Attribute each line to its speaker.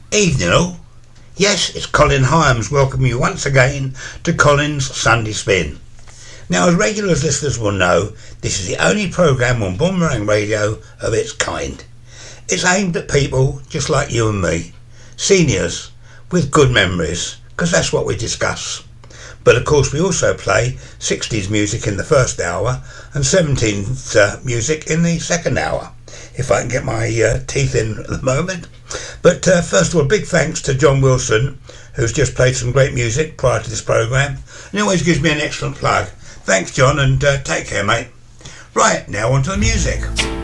Speaker 1: Evening all. Yes, it's Colin Hyams welcoming you once again to Colin's Sunday Spin. Now, as regular listeners will know, this is the only programme on Boomerang Radio of its kind. It's aimed at people just like you and me, seniors with good memories, because that's what we discuss. But of course we also play 60s music in the first hour and 70s music in the second hour, if I can get my teeth in at the moment. But first of all, big thanks to John Wilson, who's just played some great music prior to this programme, and he always gives me an excellent plug. Thanks, John, and take care, mate. Right, now on to the music.